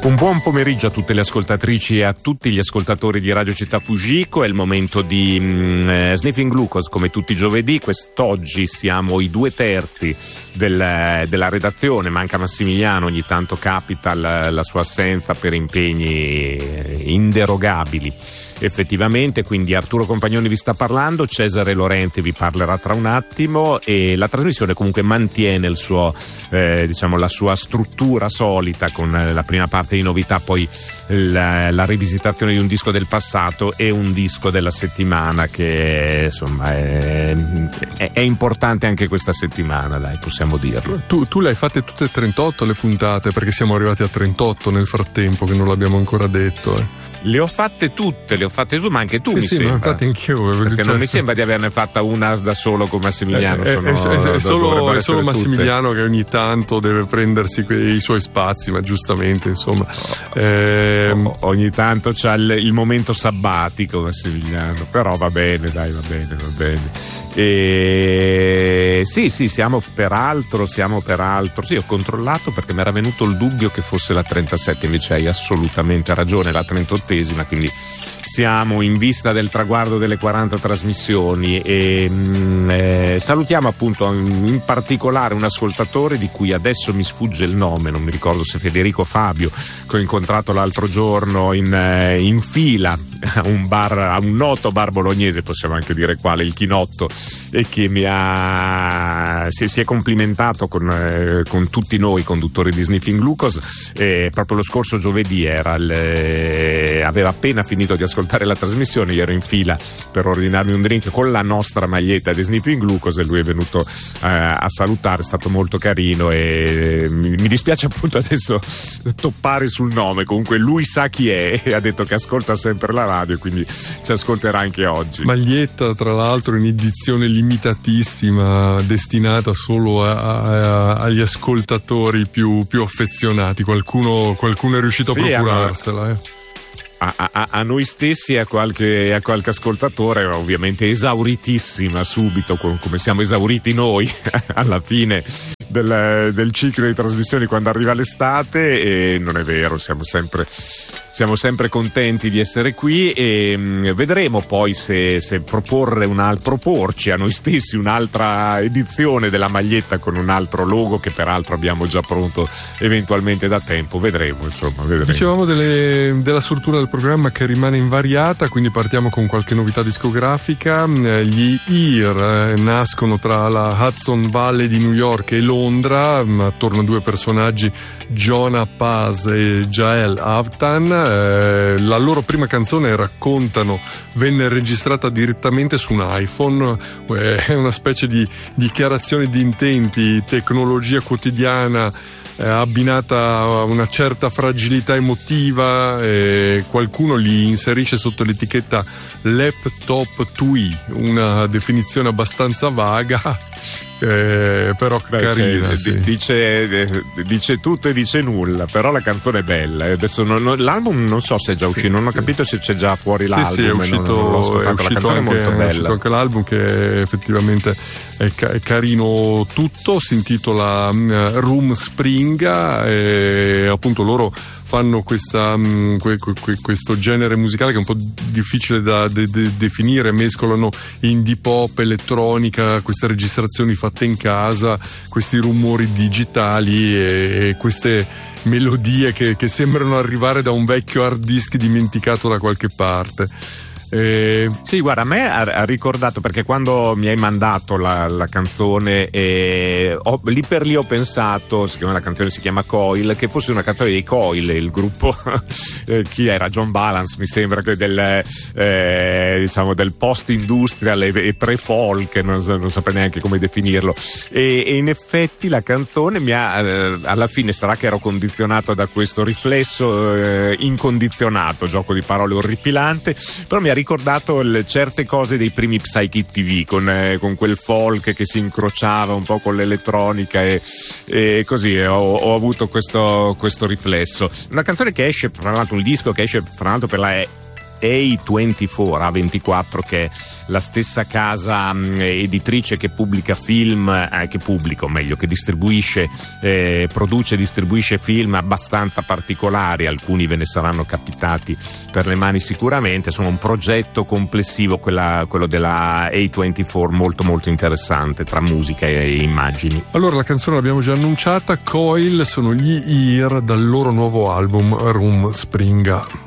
Un buon pomeriggio a tutte le ascoltatrici e a tutti gli ascoltatori di Radio Città Fujiko. È il momento di Sniffing Glucose, come tutti i giovedì. Quest'oggi siamo i 2/3 della redazione. Manca Massimiliano, ogni tanto capita la sua assenza per impegni inderogabili effettivamente, quindi Arturo Compagnoni vi sta parlando, Cesare Lorenzi vi parlerà tra un attimo e la trasmissione comunque mantiene il suo la sua struttura solita, con la prima parte di novità, poi la rivisitazione di un disco del passato e un disco della settimana che insomma è importante anche questa settimana, dai, possiamo dirlo. Tu le hai fatte tutte e 38 le puntate, perché siamo arrivati a 38 nel frattempo, che non l'abbiamo ancora detto. Le ho fatte tutte, ma anche tu, mi sembra. Ma infatti anch'io. Perché non mi sembra di averne fatta una da solo con Massimiliano. È solo Massimiliano tutte, che ogni tanto deve prendersi i suoi spazi, ma giustamente, insomma. Ogni tanto c'ha il momento sabbatico Massimiliano, però va bene, dai, va bene. Sì, siamo peraltro. Sì, ho controllato perché mi era venuto il dubbio che fosse la 37, invece hai assolutamente ragione, la 38esima, quindi siamo in vista del traguardo delle 40 trasmissioni e salutiamo appunto in particolare un ascoltatore di cui adesso mi sfugge il nome, non mi ricordo se Federico Fabio, che ho incontrato l'altro giorno in fila a un noto bar bolognese, possiamo anche dire quale, il Chinotto, e che si è complimentato con tutti noi conduttori di Sniffing Glucose. Proprio lo scorso giovedì aveva appena finito di ascoltare la trasmissione, io ero in fila per ordinarmi un drink con la nostra maglietta di Sniffing Glucose e lui è venuto a salutare, è stato molto carino e mi dispiace appunto adesso toppare sul nome, comunque lui sa chi è e ha detto che ascolta sempre la radio, quindi ci ascolterà anche oggi. Maglietta tra l'altro in edizione limitatissima, destinata solo agli ascoltatori più affezionati. Qualcuno è riuscito a procurarsela. A noi stessi e a qualche ascoltatore, ovviamente esauritissima subito, come siamo esauriti noi alla fine del ciclo di trasmissioni quando arriva l'estate. E non è vero, siamo sempre contenti di essere qui e vedremo poi se proporci a noi stessi un'altra edizione della maglietta con un altro logo, che peraltro abbiamo già pronto eventualmente da tempo. Vedremo. Dicevamo della struttura del programma che rimane invariata, quindi partiamo con qualche novità discografica. Gli Ear nascono tra la Hudson Valley di New York e Londra, attorno a due personaggi, Jonah Paz e Jael Avtan. La loro prima canzone, raccontano, venne registrata direttamente su un iPhone, è una specie di dichiarazione di intenti, tecnologia quotidiana abbinata a una certa fragilità emotiva. Qualcuno li inserisce sotto l'etichetta laptop twee, una definizione abbastanza vaga, però carina. Dice tutto e dice nulla, però la canzone è bella. Adesso l'album non so se è già uscito, non ho capito se c'è già fuori l'album. Sì, è uscito, la canzone è molto bella. È uscito anche l'album, che effettivamente è carino tutto. Si intitola Room Springa e appunto loro fanno questo genere musicale che è un po' difficile da definire. Mescolano indie pop, elettronica, queste registrazioni fatte in casa, questi rumori digitali e queste melodie che sembrano arrivare da un vecchio hard disk dimenticato da qualche parte. Sì, guarda, a me ha ricordato, perché quando mi hai mandato la canzone lì per lì ho pensato, siccome la canzone si chiama Coil, che fosse una canzone dei Coil, il gruppo chi era? John Balance, mi sembra, che del post industrial e pre-folk, non saprei neanche come definirlo, e in effetti la canzone mi ha alla fine, sarà che ero condizionato da questo riflesso incondizionato, gioco di parole orripilante, però mi ha ricordato certe cose dei primi Psychic TV con quel folk che si incrociava un po' con l'elettronica e così ho avuto questo riflesso. Una canzone che esce, tra l'altro, un disco che esce tra l'altro per la A24, che è la stessa casa editrice che pubblica film, che distribuisce, produce e distribuisce film abbastanza particolari, alcuni ve ne saranno capitati per le mani sicuramente. Insomma, un progetto complessivo, quello della A24, molto molto interessante, tra musica e immagini. Allora, la canzone l'abbiamo già annunciata, Coil sono gli Ear dal loro nuovo album Rumspringa.